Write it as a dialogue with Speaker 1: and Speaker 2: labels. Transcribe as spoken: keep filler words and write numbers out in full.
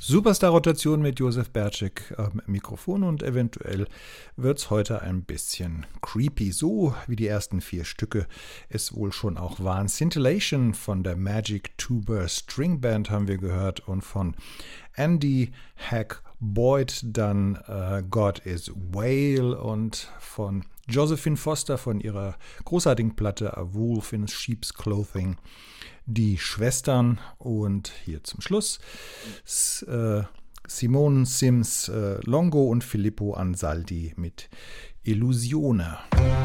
Speaker 1: Superstar-Rotation mit Josef Bertschik am Mikrofon und eventuell wird es heute ein bisschen creepy, so wie die ersten vier Stücke es wohl schon auch waren. Scintillation von der Magic Tuber String Band haben wir gehört und von Andy Hack Boyd dann äh, God is Whale und von Josephine Foster von ihrer großartigen Platte A Wolf in Sheep's Clothing die Schwestern und hier zum Schluss S- äh, Simone Sims äh, Longo und Filippo Ansaldi mit Illusione.